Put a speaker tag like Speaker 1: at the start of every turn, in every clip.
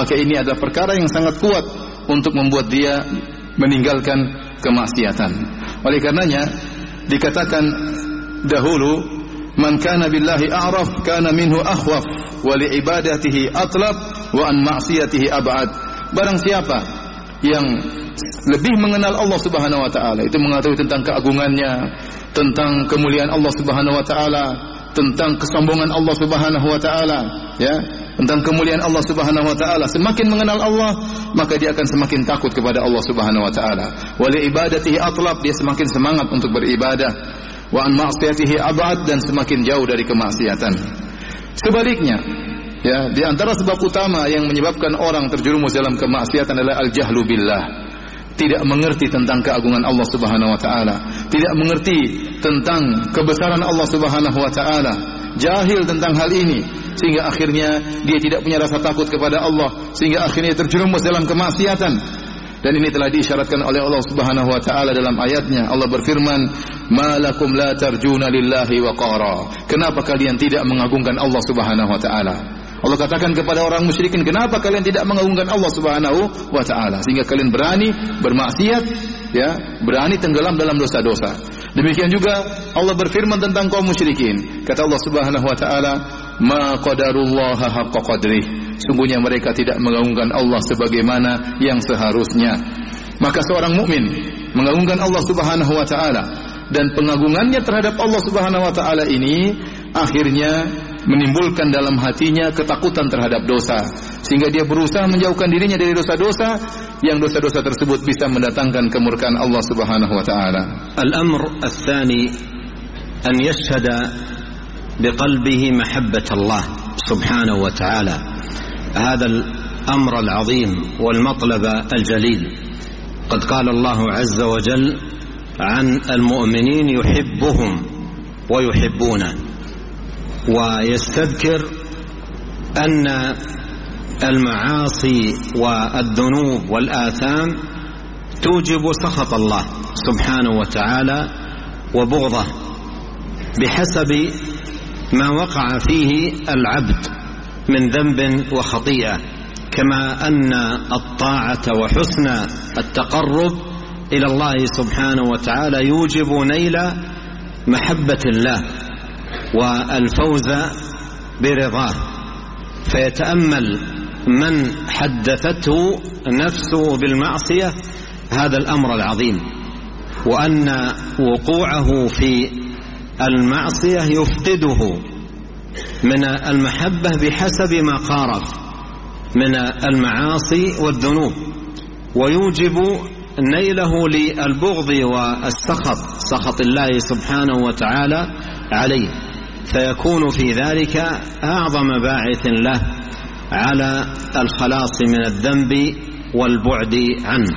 Speaker 1: maka ini adalah perkara yang sangat kuat untuk membuat dia meninggalkan kemaksiatan. Oleh karenanya dikatakan dahulu, man kana billahi a'raf kana minhu akhwaf wa li ibadatihi atlab wa an ma'siyatihi ab'ad. Barang siapa yang lebih mengenal Allah Subhanahu wa taala, itu mengetahui tentang keagungannya, tentang kemuliaan Allah Subhanahu wa taala, tentang kesombongan Allah Subhanahu wa taala, ya, tentang kemuliaan Allah Subhanahu wa taala. Semakin mengenal Allah, maka dia akan semakin takut kepada Allah Subhanahu wa taala. Wa li ibadatihi atlab, dia semakin semangat untuk beribadah. Wa an ma'siyatihi ab'ad, dan semakin jauh dari kemaksiatan. Sebaliknya, ya, di antara sebab utama yang menyebabkan orang terjerumus dalam kemaksiatan adalah al-jahlu billah. Tidak mengerti tentang keagungan Allah Subhanahu wa taala, tidak mengerti tentang kebesaran Allah Subhanahu wa taala, jahil tentang hal ini, sehingga akhirnya dia tidak punya rasa takut kepada Allah, sehingga akhirnya terjerumus dalam kemaksiatan. Dan ini telah diisyaratkan oleh Allah Subhanahu wa taala dalam ayatnya. Allah berfirman, "Ma lakum la tarjuna lillahi waqara." Kenapa kalian tidak mengagungkan Allah Subhanahu wa taala? Allah katakan kepada orang musyrikin, kenapa kalian tidak mengagungkan Allah Subhanahu wa taala sehingga kalian berani bermaksiat, ya, berani tenggelam dalam dosa-dosa. Demikian juga Allah berfirman tentang kaum musyrikin. Kata Allah Subhanahu wa taala, "Ma qadarullaha haqqa qadrih." Sungguhnya mereka tidak mengagungkan Allah sebagaimana yang seharusnya. Maka seorang mukmin mengagungkan Allah Subhanahu wa taala, dan pengagungannya terhadap Allah Subhanahu wa taala ini akhirnya menimbulkan dalam hatinya ketakutan terhadap dosa, sehingga dia berusaha menjauhkan dirinya dari dosa-dosa yang dosa-dosa tersebut bisa mendatangkan kemurkaan Allah Subhanahu wa taala.
Speaker 2: Al-amr ats-tsani an yashhada biqalbihi mahabbat Allah Subhanahu wa taala. هذا الأمر العظيم والمطلب الجليل. قد قال الله عز وجل عن المؤمنين يحبهم ويحبونه، ويستذكر أن المعاصي والذنوب والآثام توجب سخط الله سبحانه وتعالى وبغضه بحسب ما وقع فيه العبد من ذنب وخطيئة، كما أن الطاعة وحسن التقرب إلى الله سبحانه وتعالى يوجب نيل محبة الله والفوز برضاه. فيتأمل من حدثته نفسه بالمعصية هذا الأمر العظيم، وأن وقوعه في المعصية يفقده من المحبة بحسب ما قارف من المعاصي والذنوب، ويوجب نيله للبغض والسخط، سخط الله سبحانه وتعالى عليه، فيكون في ذلك أعظم باعث له على الخلاص من الذنب والبعد عنه.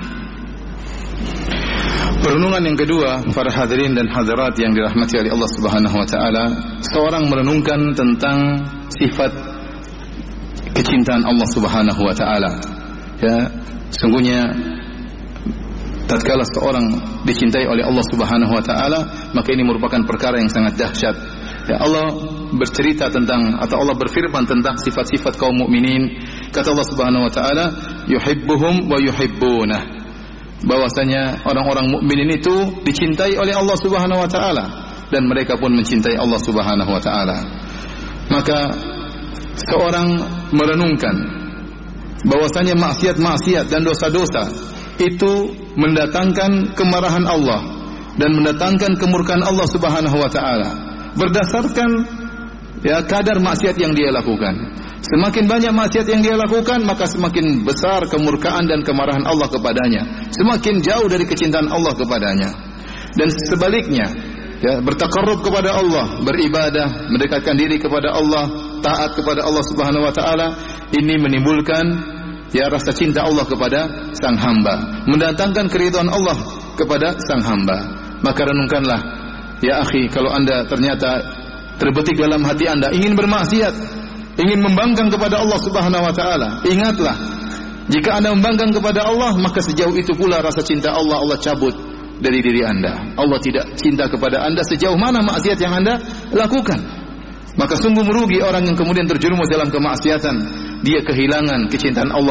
Speaker 1: Perenungan yang kedua, para hadirin dan hadirat yang dirahmati oleh Allah Subhanahu wa taala, seorang merenungkan tentang sifat kecintaan Allah Subhanahu wa taala. Ya, sungguhnya tatkala seorang dicintai oleh Allah Subhanahu wa taala, maka ini merupakan perkara yang sangat dahsyat. Ya, Allah bercerita tentang, atau Allah berfirman tentang sifat-sifat kaum mukminin. Kata Allah Subhanahu wa taala, "Yuhibbuhum wa yuhibbunah." Bahwasanya orang-orang mukminin itu dicintai oleh Allah Subhanahu wa taala, dan mereka pun mencintai Allah Subhanahu wa taala. Maka seorang merenungkan bahwasanya maksiat-maksiat dan dosa-dosa itu mendatangkan kemarahan Allah dan mendatangkan kemurkaan Allah Subhanahu wa taala berdasarkan, ya, kadar maksiat yang dia lakukan. Semakin banyak maksiat yang dia lakukan, maka semakin besar kemurkaan dan kemarahan Allah kepadanya, semakin jauh dari kecintaan Allah kepadanya. Dan sebaliknya, ya, bertakarrub kepada Allah, beribadah, mendekatkan diri kepada Allah, taat kepada Allah Subhanahu wa taala, ini menimbulkan, ya, rasa cinta Allah kepada sang hamba, mendatangkan keridhaan Allah kepada sang hamba. Maka renungkanlah, ya akhi, kalau Anda ternyata terbetik dalam hati Anda ingin bermaksiat, ingin membangkang kepada Allah Subhanahu wa taala, ingatlah, jika Anda membangkang kepada Allah, maka sejauh itu pula rasa cinta Allah cabut dari diri Anda. Allah tidak cinta kepada Anda sejauh mana maksiat yang Anda lakukan. Maka sungguh merugi orang yang kemudian terjerumus dalam kemaksiatan. Dia kehilangan kecintaan Allah